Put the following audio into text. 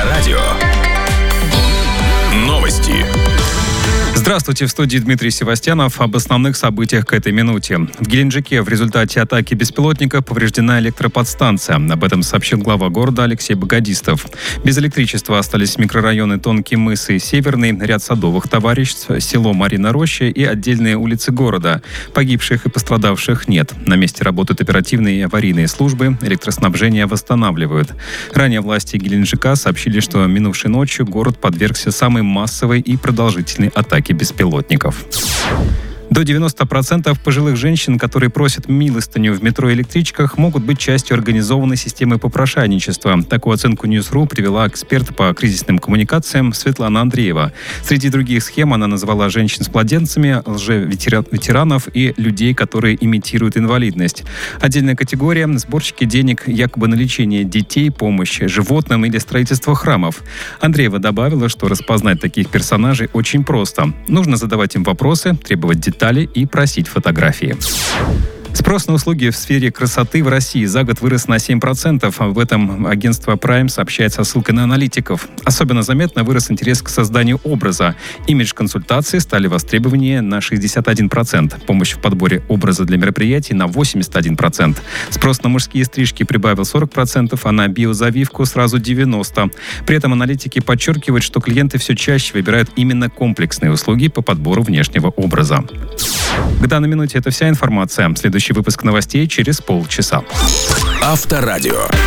Авторадио. Новости. Здравствуйте, в студии Дмитрий Севастьянов. Об основных событиях к этой минуте. В Геленджике в результате атаки беспилотника повреждена электроподстанция. Об этом сообщил глава города Алексей Богодистов. Без электричества остались микрорайоны Тонкий мыс и Северный, ряд садовых товариществ, село Марьина Роща и отдельные улицы города. Погибших и пострадавших нет. На месте работают оперативные и аварийные службы, электроснабжение восстанавливают. Ранее власти Геленджика сообщили, что минувшей ночью город подвергся самой массовой и продолжительной атаке беспилотников. До 90% пожилых женщин, которые просят милостыню в метро и электричках, могут быть частью организованной системы попрошайничества. Такую оценку Ньюс.ру привела эксперт по кризисным коммуникациям Светлана Андреева. Среди других схем она назвала женщин с младенцами, лже-ветеранов и людей, которые имитируют инвалидность. Отдельная категория – сборщики денег якобы на лечение детей, помощь животным или строительство храмов. Андреева добавила, что распознать таких персонажей очень просто. Нужно задавать им вопросы, требовать деталей и просить фотографии. Спрос на услуги в сфере красоты в России за год вырос на 7%. Об этом агентство Prime сообщает со ссылкой на аналитиков. Особенно заметно вырос интерес к созданию образа. Имидж-консультации стали востребованнее на 61%. Помощь в подборе образа для мероприятий на 81%. Спрос на мужские стрижки прибавил 40%, а на биозавивку сразу 90%. При этом аналитики подчеркивают, что клиенты все чаще выбирают именно комплексные услуги по подбору внешнего образа. К данной минуте это вся информация. Следующий выпуск новостей через полчаса. Авторадио.